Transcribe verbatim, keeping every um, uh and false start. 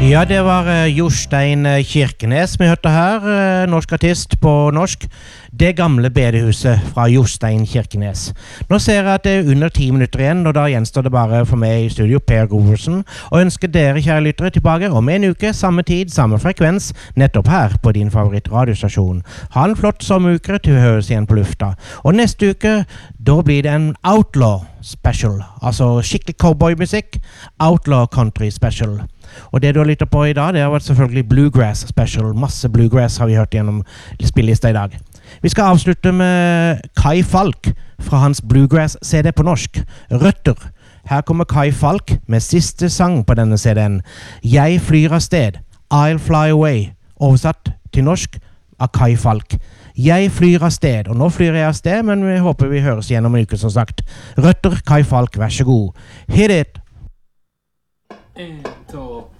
Ja, det var uh, Jostein Kirkenes vi hørte her, uh, norsk artist på norsk. Det gamle bedehuset fra Jostein Kirkenes. Nå ser jeg at det er under ti minutter igjen, og da gjenstår det bare for meg i studio, Per Groversen, og ønsker dere kjære lyttere tilbake om en uke, samme tid, samme frekvens, nettopp her på din favorittradiostasjon. Ha en flott sommeruke til å høres igjen på lufta. Og neste uke, da blir det en Outlaw Special, altså skikkelig cowboymusikk, Outlaw Country Special. Og det du har lyttet på i dag, det har vært selvfølgelig Bluegrass Special. Masse Bluegrass har vi hørt gjennom spillelista i dag. Vi skal avslutte med Kai Falk fra hans Bluegrass-C D på norsk, Røtter. Her kommer Kai Falk med siste sang på denne C D-en. Jeg flyr av sted, I'll fly away, oversatt til norsk av Kai Falk. Jeg flyr av sted, og nå flyr jeg av sted, men vi håper vi høres igjen om en uke som sagt. Røtter, Kai Falk, vær så god. Hit it! En, to...